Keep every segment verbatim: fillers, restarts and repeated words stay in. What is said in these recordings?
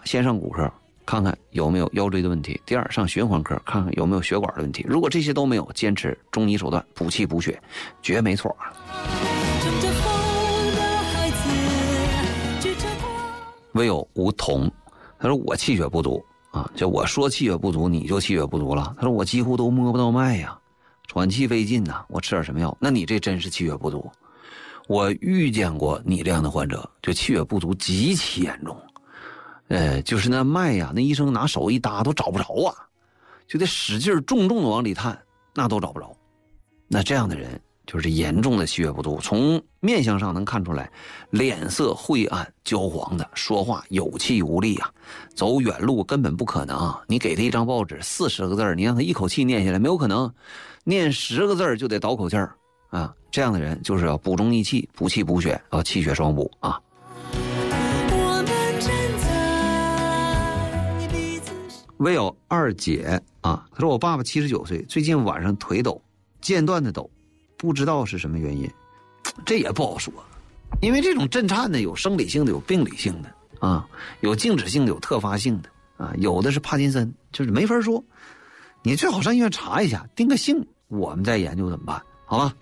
先上骨科看看有没有腰椎的问题，第二上循环科看看有没有血管的问题。如果这些都没有，坚持中医手段补气补血，绝没错。唯有无同，他说我气血不足啊，就我说气血不足你就气血不足了。他说我几乎都摸不到脉呀，喘气费劲呐，我吃点什么药？那你这真是气血不足。我遇见过你这样的患者，就气血不足极其严重，呃，就是那脉呀，那医生拿手一搭都找不着啊，就得使劲重重的往里探，那都找不着。那这样的人就是严重的气血不足，从面相上能看出来，脸色晦暗焦黄的，说话有气无力啊，走远路根本不可能。你给他一张报纸四十个字，你让他一口气念下来，没有可能，念十个字就得倒口气儿啊。这样的人就是要补中益气，补气补血，要气血双补啊。唯有二姐啊，他说我爸爸七十九岁，最近晚上腿抖，间断的抖，不知道是什么原因，这也不好说，因为这种震颤呢，有生理性的，有病理性的啊，有静止性的，有特发性的啊，有的是帕金森，就是没法说。你最好上医院查一下，定个性，我们再研究怎么办，好吧？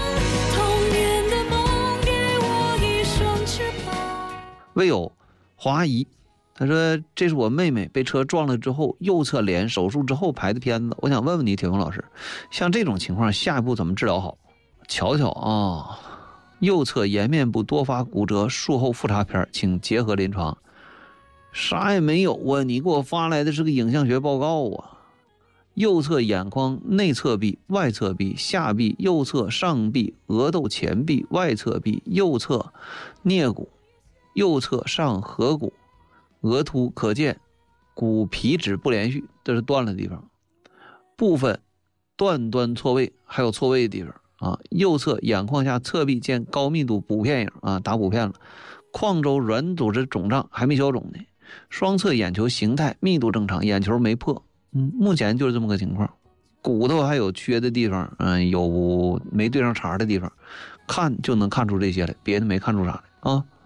唯有华姨，他说这是我妹妹被车撞了之后右侧脸手术之后拍的片子，我想问问你铁勇老师，像这种情况下一步怎么治疗好？瞧瞧啊，右侧颜面部多发骨折术后复查片，请结合临床。啥也没有啊，你给我发来的是个影像学报告啊。右侧眼眶内侧壁、外侧壁、下壁、右侧上壁、额窦前壁、外侧壁、右侧颞骨、右侧上颌骨、额突可见骨皮质不连续，这是断了的地方，部分断端错位，还有错位的地方啊。右侧眼眶下侧壁见高密度补片影啊，打补片了。眶周软组织肿胀还没消肿呢。双侧眼球形态密度正常，眼球没破。嗯，目前就是这么个情况。骨头还有缺的地方，嗯，有没对上茬的地方，看就能看出这些来，别的没看出啥来啊。